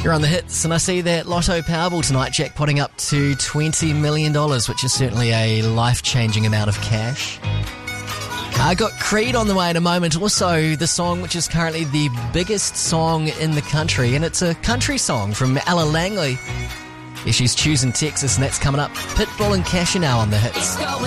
You're on the hits, and I see that Lotto Powerball tonight, jackpotting up to $20 million, which is certainly a life-changing amount of cash. I got Creed on the way in a moment. Also, the song which is currently the biggest song in the country, and it's a country song from Ella Langley. Yeah, she's choosing Texas, and that's coming up. Pitbull and Casher now on the hits.